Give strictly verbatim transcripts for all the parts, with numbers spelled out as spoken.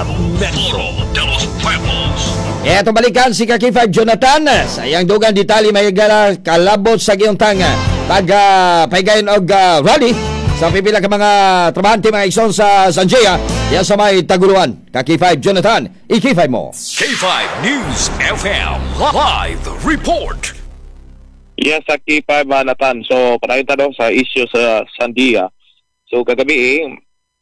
Metro de los Pueblos. Eto balikan si Kaki five Jonathan. Sayang dugang ditali may gala kalabot sa giyong tanga. Pag uh, paigayon og uh, rally sa pipila ka mga trabahante mga igsoon sa Sanjaya. Yan sa may Taguluan. Kaki five Jonathan, i-K five mo. K five News F M Live Report. Yes, sa K five Nathan. So, parayon tayo sa issue sa Sandia. So, kagabi eh,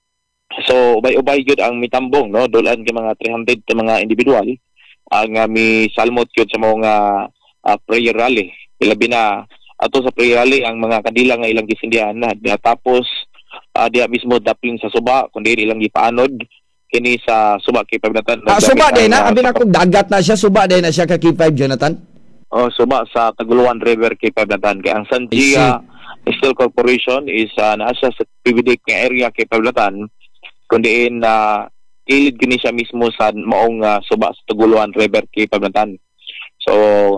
so, ubay-ubay yun ang mitambong, no? Dolan ka mga three hundred ka mga individual. Ang uh, mi salmot yun sa mga uh, prayer rally. Ilabi na, ato sa prayer rally, ang mga kadila nga ilang gisindihan na. Tapos, uh, diya mismo dapling sa suba, kundi ilang gipaanod, kini sa suba kay Jonathan. Ah, suba din na, abin akong dagat na siya, suba din na siya Kaki five Jonathan. Oh, suba sa Taguluan River kay Jonathan. Kaya ang Sanjia Steel Corporation is uh, naasa sa P B D nga area kay Jonathan. Kundi na uh, kilid gini siya mismo sa maong uh, suba sa Taguluan River kay Jonathan. So,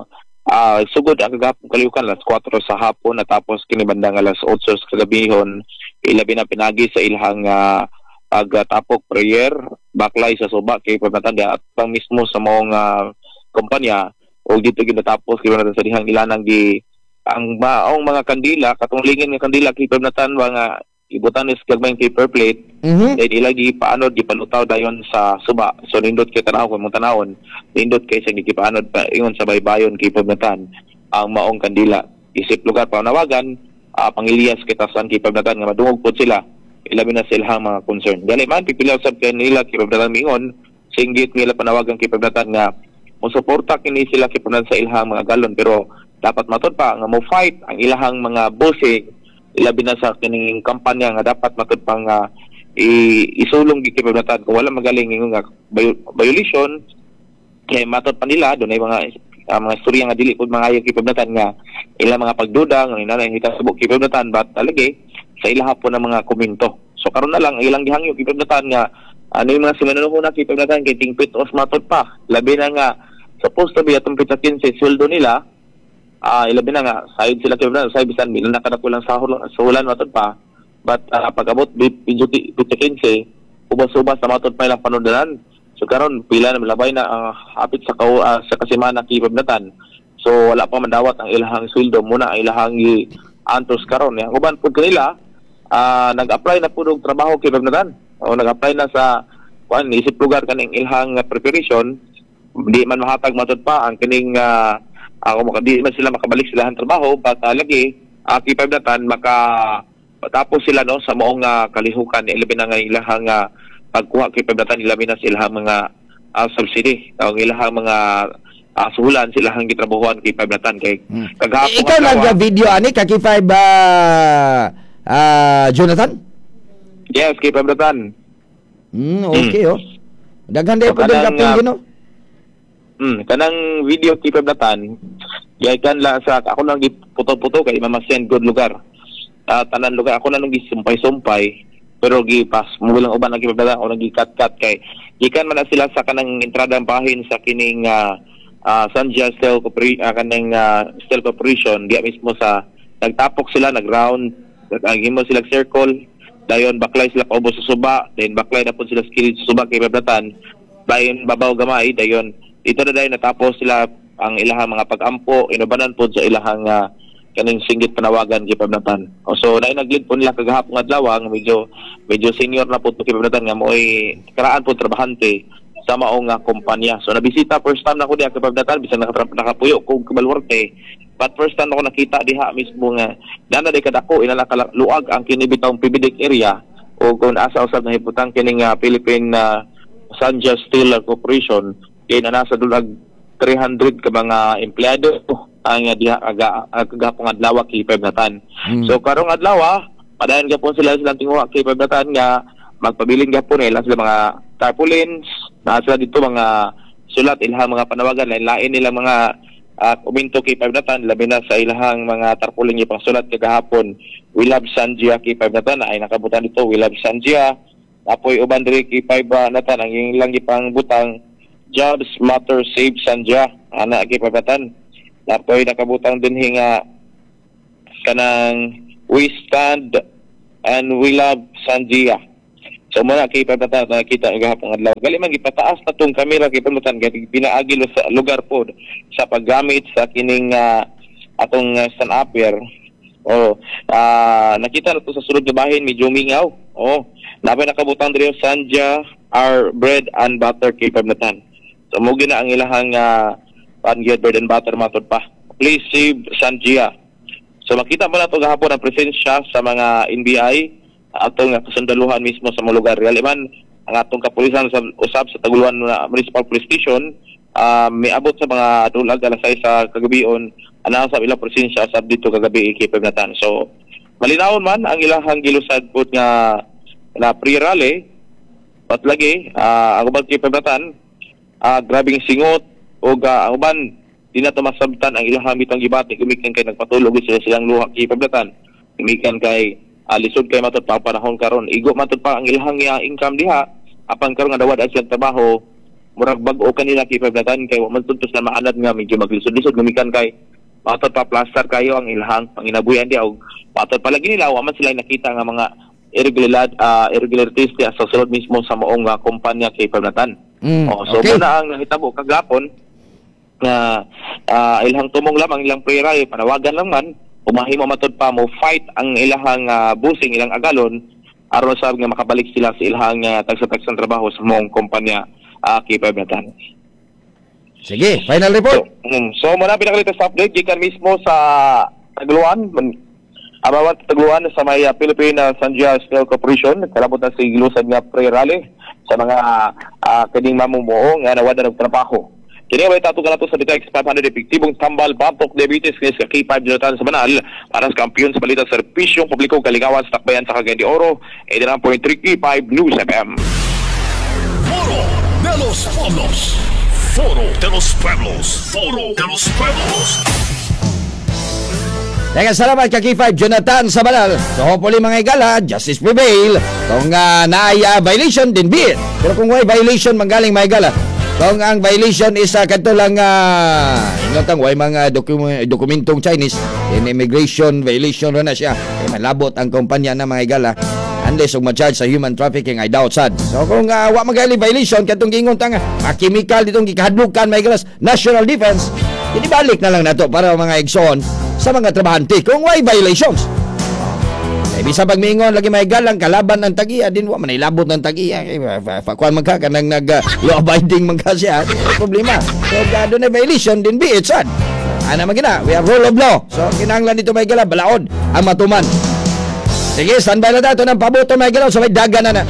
uh, sugod ang kagapong kaliukan alas four sa hapon natapos kini bandang alas eight sa kagabihon. Ilabi na pinagi sa ilhang uh, pagtapok prayer baklay sa suba kay Jonathan at pang mismo sa maong uh, kumpanya o dito ginatapos kay Jonathan sa dihang ilanang di ang maong mga kandila katunglingin nga kandila kay Jonathan mga ibutan is gagmayng paper plate mm-hmm. then ilagi paanod gipalutaw dayon sa suba so nindot kay tanaw kung tanawon nindot kay sa gipaanod pa ingon sa baybayon kay Jonathan ang maong kandila isip lugar panawagan uh, pangilias kita san kay Jonathan nga madungog pod sila ilabi na silhang mga concern gali man pipila usab kay nila kay Jonathan mingon singgit nila panawagan kay Jonathan nga musuporta kini sila kay Jonathan sa ilhang mga galon pero dapat matod pa nga mo fight ang ilahang mga bossing ilabi na sa kining kampanya nga dapat matod pa nga i- isulong kay Jonathan kung wala magaling nga violation kay matod pa nila dunay mga uh, mga istorya nga dili pud mangayo kay Jonathan nga ilang mga pagduda nga inanay hitasubok kay Jonathan but talagi sa ilaha po ng mga komento so karon na lang ilang gihangyo kay Jonathan nga ano yung mga simanuno na kay Jonathan kay tingpit os matod pa labi na nga supposed to be atong pitakin sa sweldo nila. Ah, uh, ilabi na nga side sila kay Jonathan, side bisan mil na kada kulang sa sulan matod pa. But uh, pag-abot pitakin sa ubas-ubas na matod pa ilang panudanan. So karon pila na malabay na uh, hapit sa kaw, uh, sa kasimana kay Jonathan. So wala pa madawat ang ilahang sweldo muna ang ilahang antos karon. Ang uban pud kanila uh, nag-apply na pud og trabaho kay Jonathan. O nag-apply na sa kuan isip lugar kaning ilhang uh, preparation. Di man mahatag matod pa ang kining uh, ako uh, di man sila makabalik sila ang trabaho but uh, lagi uh, kay Jonathan maka tapos sila no sa moong uh, kalihukan ilabi na nga ilahang uh, pagkuha kay Jonathan ilabi na sa ilahang mga uh, subsidy ang ilahang mga uh, suhulan sila hang gitrabahuan kay Jonathan kay hmm. kagahapon ikaw nag video ani Kaki five uh, uh, Jonathan yes kay Jonathan hmm, okay hmm. oh daghan day so, pud gapon gino Hmm, kanang video kay Jonathan, yay kan la sa ako nang giputo-puto kay mamasend good lugar. Uh, tanan lugar ako nang gisumpay-sumpay pero gipas mo lang uban ang Jonathan ako nang gikat-kat kay gikan man na sila sa kanang entradang bahin sa kining uh, uh, Sanjia Steel Corporation uh, kanang uh, Steel Corporation diya mismo sa nagtapok sila nag-round naghimo sila circle dayon baklay sila paubo sa suba then baklay na pud sila sa suba kay Jonathan dayon babaw gamay dayon ito na dahil natapos sila ang ilahang mga pag-ampo, inubanan po sa ilahang uh, kaning singgit panawagan kay Jonathan. O so, na naglid po nila kagahapong adlaw, ang medyo, medyo senior na po kay Jonathan nga mo ay karaan po trabahante sa maong uh, kumpanya. So, nabisita first time na ko diha kay Jonathan, bisan nakapuyo kung kabalwarte. But first time ako nakita diha mismo nga, dana day kadako, inalakaluag ang kinibitawng P B D area o kung asa-usab na hiputang kining uh, Philippine uh, Sanjia Steel Corporation, kaya na nasa dulag three hundred ka mga empleyado ang diha kagahapong adlaw kay Jonathan. Mm. So karong adlaw padayon gyapon sila silang tinguha kay Jonathan nga magpabiling gyapon nila sila mga tarpaulins na sila dito mga sulat ilhang mga panawagan lain nila mga uh, komento kay Jonathan labi na sa ilahang mga tarpaulin yung pangsulat kagahapon we love Sanjia kay Jonathan ay nakabutan dito we love Sanjia apoy uban diri kay Jonathan ang ilang gipang butang Jobs Matter Save Sanjia ana kay Jonathan dapoy nakabutang din hinga kanang we stand and we love Sanjia So muna kay pagkata nakita ang gahapon adlaw. Gali man gipataas na tong kamera kay pagmutan kay pinaagi sa lugar pod sa paggamit sa kining uh, atong uh, stand-upper. Oh, uh, nakita na to sa sulod nga bahin medyo mingaw. Oh, napay nakabutang diri Sanja our bread and butter kay pagmutan. So mo gina ang ilahang uh, pan-gyud bread and butter matod pa. Please save Sanjia. So makita mo na to gahapon ang presensya sa mga N B I atong kasundaluhan mismo sa mga lugar. Gali man ang atong kapulisan sa usab sa Taguluan na Municipal Police Station, uh, may abot sa mga dulag alas sais sa kagabion ana sa ilang presensya sab dito kagabi kay Pagmutan. So malinawon man ang ilahang gilusad pud nga na pre-rally at lagi uh, ang ubang kay Pagmutan uh, grabing singot o uh, ang uban di na to masabtan ang ilahang bitong gibati kumikan kay nagpatulog sila silang luha kay Pagmutan. Kumikan kay Uh, lisod kay matod pa panahon karon igo matod pa ang ilahang uh, income diha apan karon nga dawad ang silang trabaho murag bag-o kanila kay Pagmutan kay wa man tuntos na maanad nga medyo maglisod-lisod gumikan kay matod pa plaster kayo ang ilahang panginabuyan diha og matod pa lagi nila wa man sila nakita nga mga irregular uh, irregularities diha sa sulod mismo sa maong uh, kumpanya kay Pagmutan. Mm, oh, so okay. Muna ang nahitabo kagapon nga uh, ilahang tumong lamang ilang pre-rally panawagan lang man umahimo matod pa mo fight ang ilahang uh, busing ilang agalon aron sa nga makabalik sila sa ilahang uh, tagsa-tagsang trabaho sa mong kumpanya uh, kay Pagmutan. Sige, final report. So, um, so muna pinakalitas sa update gikan mismo sa Taguluan, abawat Taguluan sa may uh, Philippine uh, Sanjia Steel Corporation, kalabot na sa gilusad nga pre-rally sa mga uh, kaning mamumuo nga nawada ng trabaho. Kini ay tatugan nato sa Ditex five hundred epektibong tambal batok diabetes kay sa K five Jonathan sa Manal para sa kampiyon sa balita sa serbisyong publiko kalingawan sa takbayan sa Cagayan de Oro eighty nine point three K five News F M. Foro de los Pueblos. Foro de los Pueblos. Foro de los Pueblos. Teka, salamat ka K five Jonathan sa Manal. So hopefully mga igala, justice prevail. Kung uh, naay uh, violation, din be it. Pero kung may violation, manggaling mga igala. Kung ang violation is uh, kanto lang uh, ingatang way mga dokum- dokumentong Chinese in immigration violation ro na siya eh, malabot ang kumpanya na mga igala unless ug ma-charge sa human trafficking I doubt sad. So kung uh, wa magali violation katong gingon tanga uh, chemical ditong gikahadlukan mga igalas national defense hindi balik na lang nato para mga igsoon sa mga trabahante kung way violations. Ay bisa pag mingon lagi may galang kalaban ng tagiya din wa man ilabot ng tagiya kay kuan magka kanang nag uh, law abiding magka siya problema. So gado na violation din be it sad. Ana magina we are rule of law. So kinahanglan dito may gala balaod ang matuman. Sige, standby na dato ng pabuto may galaw so may dagan na na.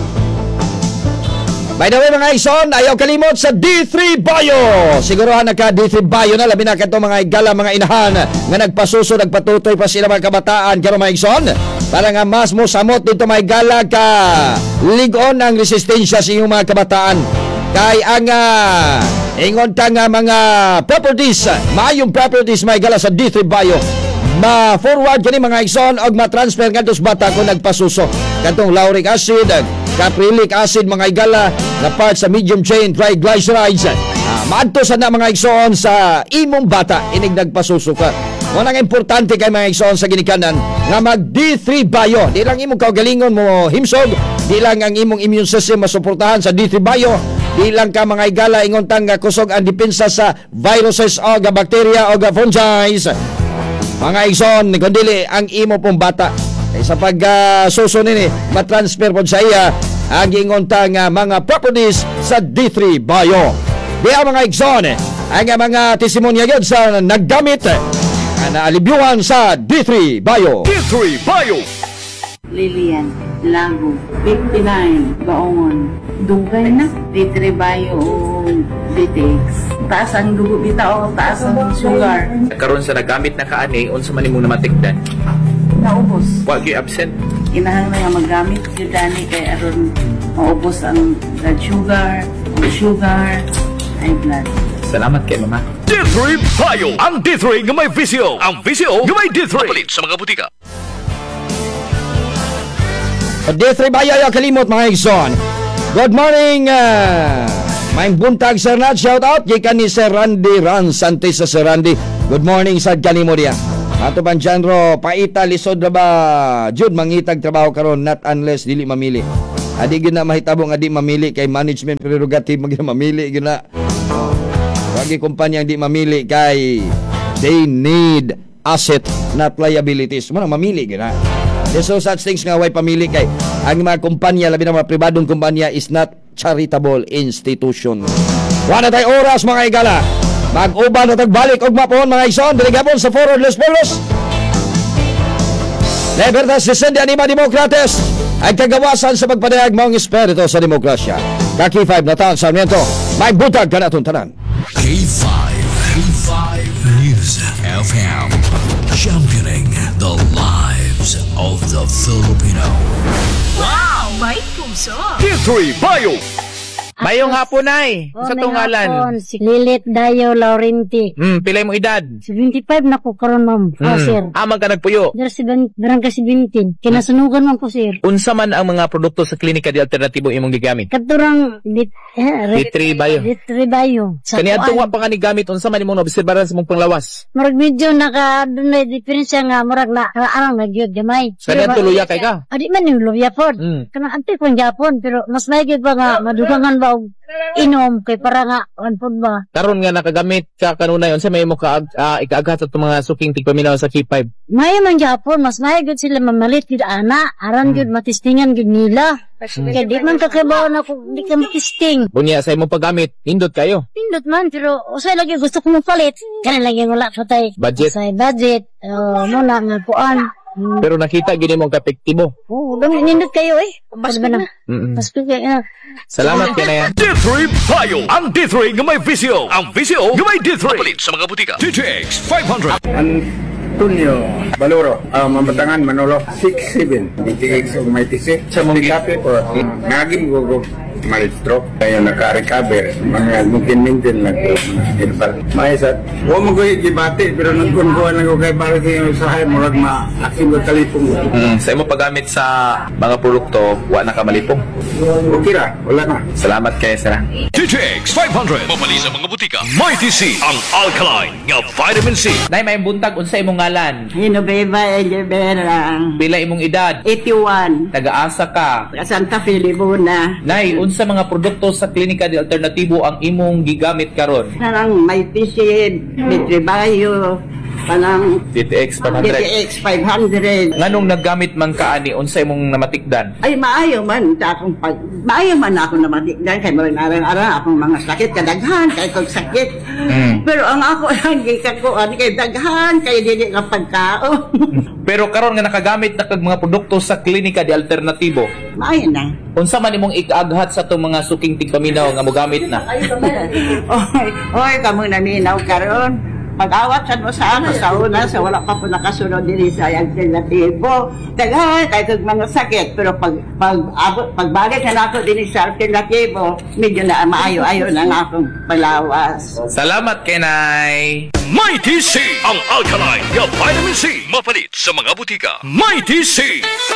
By the way mga ison, ayaw kalimot sa D three Bio. Siguruhan naka D three Bio na labi na kanto mga igala mga inahan nga nagpasuso nagpatutoy pa sila mga kabataan karo mga ison para nga mas mo samot dito mga igala ka ligon ang resistensya sa inyong mga kabataan kay ang uh, ingon ta nga mga properties maayong properties mga igala sa D three Bio ma-forward kani mga ison og ma-transfer kanto sa bata kung nagpasuso kantong lauric acid caprylic acid mga igala na part sa medium chain triglycerides uh, maadto sa na mga igsoon sa imong bata inig nagpasuso ka mo nang importante kay mga igsoon sa ginikanan nga mag D three Bio di lang imong kaugalingon mo himsog di lang ang imong immune system masuportahan sa D three Bio di lang ka mga igala ingon tang kusog ang depensa sa viruses o bacteria o fungi mga igsoon kundili ang imo pong bata ay sa pag-suso uh, nini matransfer po sa iya ang ingontang uh, mga properties sa D three Bio. Di ang mga igsoon ang mga testimonya yun sa nagdamit uh, na alibyuhan sa D three Bio. D three Bio. Lilian Lago fifty-nine Baongon Dugay na D three Bio o D T X taas ang dugo bitaw taas ang sugar karon sa nagamit na kaani unsa man imong namatikdan naubos wa gyud absent kinahanglan nga magamit gyud ani kay aron maubos ang blood sugar ang sugar high blood. Salamat kay mama. D three Bio. Ang D three nga may visyo. Ang visyo nga may D three. Palit sa mga butika. D three Bio ayaw kalimot mga igsoon. Good morning uh, may buntag Sir Nat, shout out gikan ni Sir Randy Ran Santis sa Sir Randy. Good morning sa kanimo diya. Ato ban genre paita lisod ra ba jud mangitag trabaho karon not unless dili mamili. Adi gyud na mahitabo nga di mamili kay management prerogative magyud mamili gyud na. Wagi kumpanya ang di mamili kay they need asset not liabilities. Mo na mamili gyud na. There's no such things nga way pamili kay ang mga kumpanya labi na mga pribadong kumpanya is not charitable institution. Wala tay oras mga igala. Mag-uban na tagbalik og mapon mga ison dili gapon sa Foro de los Pueblos. Libertas de Sendi Anima Demokrates ay kagawasan sa pagpadayag maong espiritu sa demokrasya. K five na taon sa Sarmiento, may butag ka na itong tanan. K five. K five News F M. Championing the lives of the Filipino. Wow! May puso! D three Bio. Mayong hapon ay. Oh, Sa may tungalan. hapon, si Lilit Dayo Laurenti. Hmm, pilay mo edad. seventy-five na ko karon ma'am. Hmm. Oh, sir. Amang ka nagpuyo. Dar si Ben, barangay seventeen. Kinasunugan man ko, sir. Unsa man ang mga produkto sa klinika di alternatibo imong gigamit? Katurang lit, eh, D three Bio. Litri Bayo. Sa Kani adto wa kuan. pa nga ni gamit unsa man imong obserbaran sa imong panglawas. Murag medyo naka dunay diferensya nga murag na arang nagyod gamay. Kani adto luya kay ka. Adi man yung luya pod. Hmm. Kana ante pang Japon pero mas maigid pa nga madugangan ba og inom kay para nga an pod ba. Karon nga nakagamit ka kanunay unsa may imong ka uh, ikaaghat sa mga suking tigpaminaw sa K five. May man Japon mas maigid sila mamalit gid ana aran gid matistingan gid nila. Kaya di man kakabaw na kung di ka matisting. Bunya sa imong paggamit, indot kayo. Pindot man, pero usay lagi gusto ko mapalit. Kaya lagi wala sa tay. Budget. Usay budget. Uh, muna nga kuan. Hmm. Pero nakita gini mong kapektibo. Oo, dami nindot kayo eh. Basko na. Mm-mm. Basko kayo. Salamat kay na yan. D three Bio. Ang D three nga may visio. Ang visio nga may D three. Palit sa mga butika. D T X five hundred. Antonio Baloro, uh, Mamatangan, Manolo, six seven, D T X o may T C. Sa mong kape po, naging gugo, malistro, kaya naka-recover, mga mintin-mintin lang po, herbal. Maesat, huwag mo ko gibati, pero nagkunkuhan lang ko kay para sa yung usahay, murag ma-aking ko talipong. Mm, sa imong paggamit sa mga produkto, wa na ka malipong. Okay ra, wala na. Salamat kay sir. D T X five hundred. Mapali sa mga butika. Mighty C. Ang alkaline nga vitamin C. Nay may buntag unsa imong ngalan? Hinobeba Elvera, Pila imong edad? eighty-one, Taga-asa ka? Santa Filibuna. Nay, unsa mga produkto sa klinika di alternatibo ang imong gigamit karon? Parang may pisid, may tribayo, parang D T X five D T hundred. X five hundred. Nganong naggamit man ka ani unsa imong namatikdan? Ay, maayo man sa akong pag... Maayo man ako na matikdan kay mga narang-arang akong mga sakit, kadaghan, kay kong sakit. Mm. Pero ang ako lang, gikakuan, kay daghan, kay dili nga pagkaon. Pero karon nga nakagamit na kag mga produkto sa klinika di alternatibo, Maayo na. unsa man imong ikaaghat sa itong mga suking tigpaminaw nga mogamit na? Oy, oy, kamo naminaw karon. Mag-awat sa mo sa ako sa una, sa wala pa po nakasunod din sa alternatibo. Taga, kahit mga sakit, pero pag, pag, abot, pagbalik na ako din sa alternatibo, medyo na maayo-ayo na nga akong palawas. Salamat kay Nay. Mighty C. Ang alkaline nga vitamin C. Mapalit sa mga butika. Mighty C.